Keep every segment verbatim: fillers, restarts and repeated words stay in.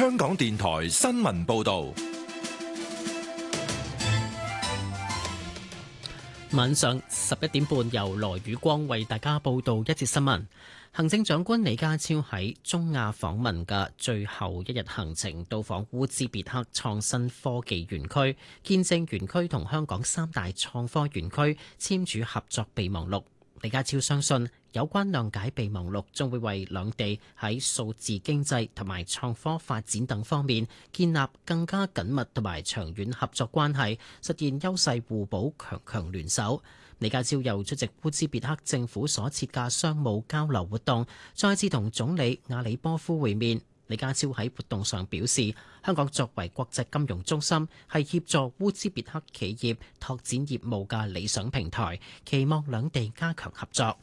香港電台新聞報道。 晚上十一點半，由羅宇光為大家報道一節新聞。行政長官李家超喺中亞訪問嘅最後一日行程，到訪烏茲別克創新科技園區，見證園區同香港三大創科園區簽署合作備忘錄。李家超相信，有關諒解備忘錄將會為兩地喺數字經濟同埋創科發展等方面建立更加緊密同埋長遠合作關係，實現優勢互補、強強聯手。李家超又出席烏茲別克政府所設嘅商務交流活動，再次同總理阿里波夫會面。李家超喺活動上表示，香港作為國際金融中心，係協助烏茲別克企業拓展業務嘅理想平台，期望兩地加強合作。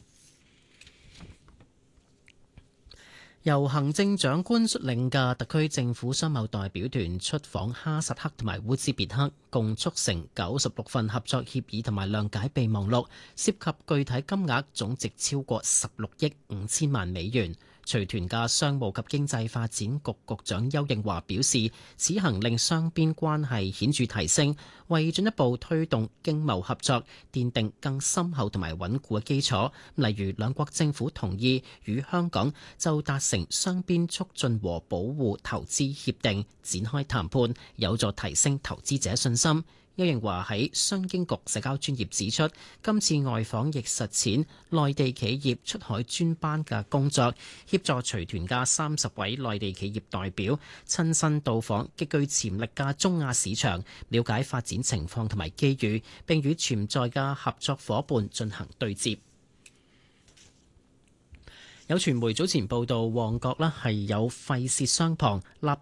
由行政長官率領嘅特區政府商貿代表團出訪哈薩克同埋烏茲別克，共促成九十六份合作協議同埋諒解備忘錄，涉及具體金額總值超過十六億五千萬美元。隨團嘅商務及經濟發展局局長邱應華表示，此行令雙邊關係顯著提升，為進一步推動經貿合作奠定更深厚同埋穩固嘅基礎。例如，兩國政府同意與香港就達成雙邊促進和保護投資協定展開談判，有助提升投資者信心。邱應華喺商經局社交專頁指出，今次外訪亦實踐內地企業出海專班嘅工作，協助隨團嘅三十位內地企業代表親身到訪極具潛力嘅中亞市場，了解發展情況同埋機遇，並與潛在嘅合作夥伴進行對接。有傳媒早前報道，旺角咧係有廢屑商旁立